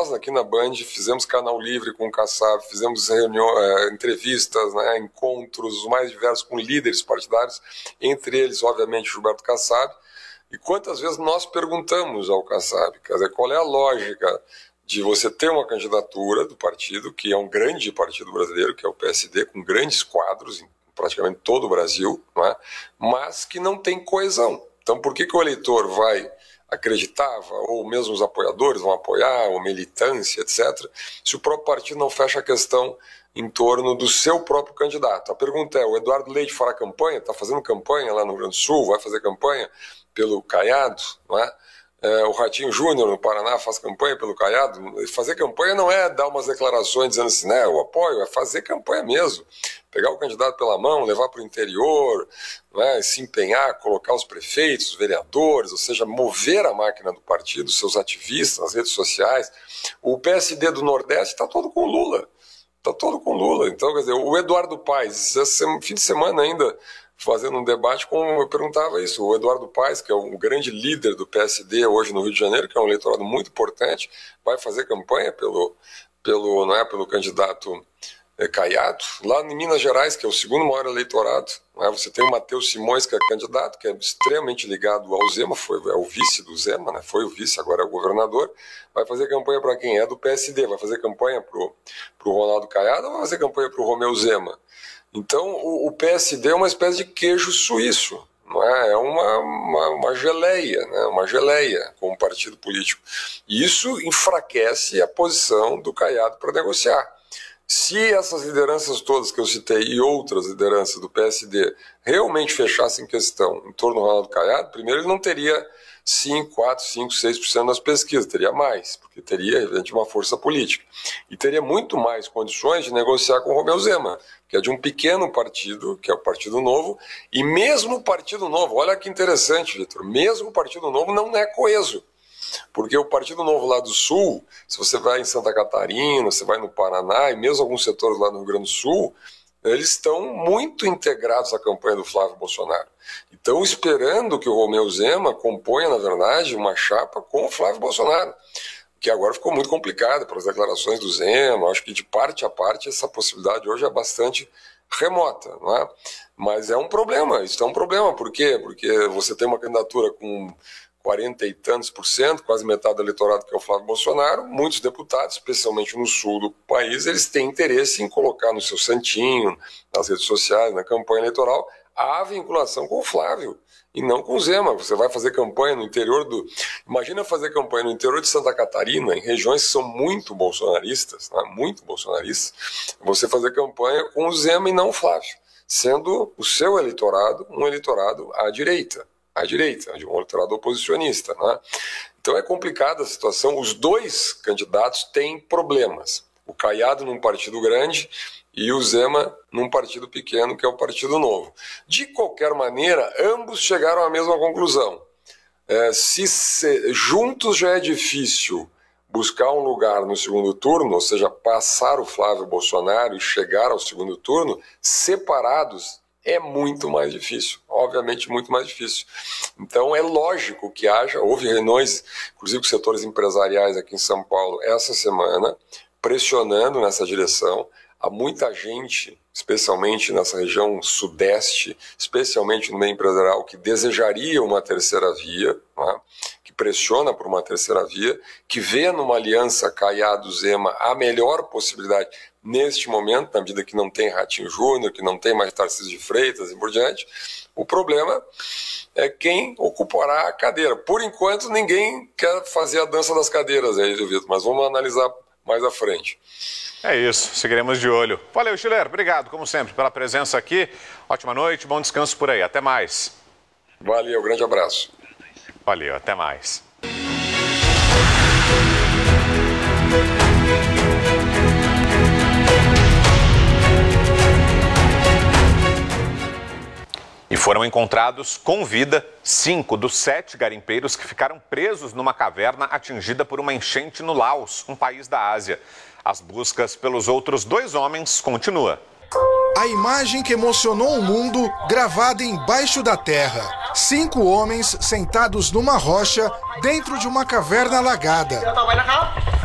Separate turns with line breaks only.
nós aqui na Band fizemos canal livre com o Kassab, fizemos entrevistas, né, encontros os mais diversos com líderes partidários, entre eles, obviamente, Gilberto Kassab. E quantas vezes nós perguntamos ao Kassab, quer dizer, qual é a lógica de você ter uma candidatura do partido, que é um grande partido brasileiro, que é o PSD, com grandes quadros em praticamente todo o Brasil, não é? Mas que não tem coesão. Então, por que o eleitor vai acreditava, ou mesmo os apoiadores vão apoiar, ou militância, etc., se o próprio partido não fecha a questão em torno do seu próprio candidato? A pergunta é, o Eduardo Leite fará campanha, está fazendo campanha lá no Rio Grande do Sul, vai fazer campanha pelo Caiado, não é? O Ratinho Júnior no Paraná faz campanha pelo Caiado. Fazer campanha não é dar umas declarações dizendo assim, né, eu apoio, é fazer campanha mesmo. Pegar o candidato pela mão, levar para o interior, né, se empenhar, colocar os prefeitos, os vereadores, ou seja, mover a máquina do partido, seus ativistas nas redes sociais. O PSD do Nordeste está todo com Lula. Está todo com Lula. Então, quer dizer, o Eduardo Paes, esse fim de semana ainda, fazendo um debate, eu perguntava isso, o Eduardo Paes, que é um grande líder do PSD hoje no Rio de Janeiro, que é um eleitorado muito importante, vai fazer campanha pelo candidato Caiado. Lá em Minas Gerais, que é o segundo maior eleitorado, você tem o Matheus Simões, que é candidato, que é extremamente ligado ao Zema, é o vice do Zema, né? Foi o vice, agora é o governador. Vai fazer campanha para quem é do PSD, vai fazer campanha para o Ronaldo Caiado ou vai fazer campanha para o Romeu Zema? Então, o PSD é uma espécie de queijo suíço, não é? É uma geleia, né? Uma geleia como partido político. E isso enfraquece a posição do Caiado para negociar. Se essas lideranças todas que eu citei e outras lideranças do PSD realmente fechassem questão em torno do Ronaldo Caiado, primeiro ele não teria 5, 4, 5, 6% nas pesquisas, teria mais, porque teria, evidentemente, uma força política. E teria muito mais condições de negociar com o Romeu Zema, que é de um pequeno partido, que é o Partido Novo, e mesmo o Partido Novo, olha que interessante, Vitor, mesmo o Partido Novo não é coeso. Porque o Partido Novo lá do Sul, se você vai em Santa Catarina, você vai no Paraná, e mesmo alguns setores lá no Rio Grande do Sul, eles estão muito integrados à campanha do Flávio Bolsonaro. Estão esperando que o Romeu Zema componha, na verdade, uma chapa com o Flávio Bolsonaro, que agora ficou muito complicado pelas declarações do Zema. Acho que de parte a parte essa possibilidade hoje é bastante remota, não é? Mas é um problema, isso é um problema. Por quê? Porque você tem uma candidatura com 40 e tantos %, quase metade do eleitorado que é o Flávio Bolsonaro, muitos deputados, especialmente no sul do país, eles têm interesse em colocar no seu santinho, nas redes sociais, na campanha eleitoral, a vinculação com o Flávio e não com o Zema. Você vai fazer campanha no interior do... Imagina fazer campanha no interior de Santa Catarina, em regiões que são muito bolsonaristas, né? Muito bolsonaristas, você fazer campanha com o Zema e não o Flávio, sendo o seu eleitorado um eleitorado à direita, de um eleitorado oposicionista, né? Então é complicada a situação. Os dois candidatos têm problemas. O Caiado num partido grande e o Zema num partido pequeno, que é o Partido Novo. De qualquer maneira, ambos chegaram à mesma conclusão. Juntos já é difícil buscar um lugar no segundo turno, ou seja, passar o Flávio Bolsonaro e chegar ao segundo turno, separados é muito mais difícil, obviamente muito mais difícil. Então é lógico que houve reuniões, inclusive com setores empresariais aqui em São Paulo essa semana, pressionando nessa direção. Há muita gente, especialmente nessa região sudeste, especialmente no meio empresarial, que desejaria uma terceira via, né? Que pressiona por uma terceira via, que vê numa aliança Caiado-Zema a melhor possibilidade neste momento, na medida que não tem Ratinho Júnior, que não tem mais Tarcísio de Freitas e por diante. O problema é quem ocupará a cadeira. Por enquanto, ninguém quer fazer a dança das cadeiras aí, Vitor, mas vamos analisar mais à frente.
É isso, seguiremos de olho. Valeu, Schiller, obrigado, como sempre, pela presença aqui. Ótima noite, bom descanso por aí. Até mais.
Valeu, grande abraço.
Valeu, até mais. E foram encontrados com vida 5 dos 7 garimpeiros que ficaram presos numa caverna atingida por uma enchente no Laos, um país da Ásia. As buscas pelos outros 2 homens continuam.
A imagem que emocionou o mundo, gravada embaixo da terra. 5 homens sentados numa rocha dentro de uma caverna alagada.